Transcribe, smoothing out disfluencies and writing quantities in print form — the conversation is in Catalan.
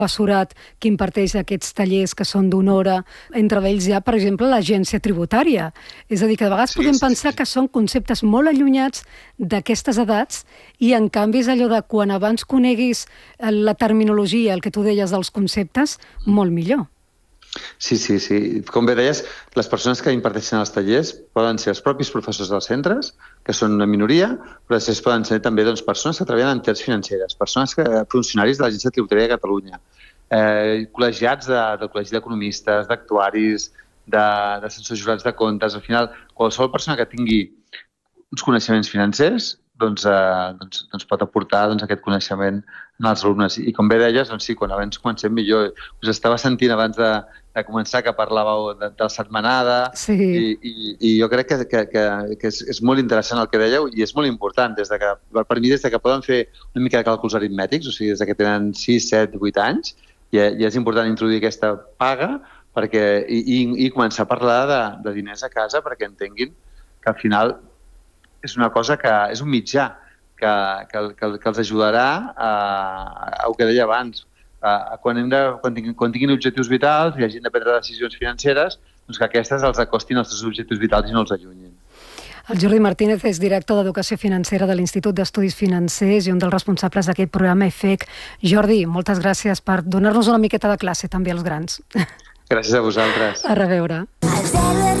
professorat que imparteix aquests tallers que són d'una hora, entre ells hi ha, per exemple, l'agència tributària. És a dir, que de vegades podem pensar que són conceptes molt allunyats d'aquestes edats i, en canvi, és allò de quan abans coneguis la terminologia, el que tu deies dels conceptes, molt millor. Sí. Com bé deies, les persones que imparteixen els tallers poden ser els propis professors dels centres, que són una minoria, però després poden ser també persones que treballen en entitats financeres, funcionaris de l'Agència Tributària de Catalunya, col·legiats del Col·legi d'Economistes, d'actuaris, d'assessors jurats de comptes. Al final, qualsevol persona que tingui uns coneixements financers pot aportar aquest coneixement als alumnes. I com bé deies, sí, quan abans comencem millor. Us estava sentint abans de començar que parlàveu de la setmanada i jo crec que és molt interessant el que dèieu i és molt important per mi des que poden fer una mica de càlculs aritmètics, o sigui, des que tenen 6, 7, 8 anys, i és important introduir aquesta paga i començar a parlar de diners a casa perquè entenguin que al final és una cosa que és un mitjà que els ajudarà a el que deia abans, quan tinguin objectius vitals i hagin de prendre decisions financeres, que aquestes els acostin als seus objectius vitals i no els allunyin. El Jordi Martínez és director d'Educació Financera de l'Institut d'Estudis Financers i un dels responsables d'aquest programa EFEC. Jordi, moltes gràcies per donar-nos una miqueta de classe també als grans. Gràcies a vosaltres. A reveure.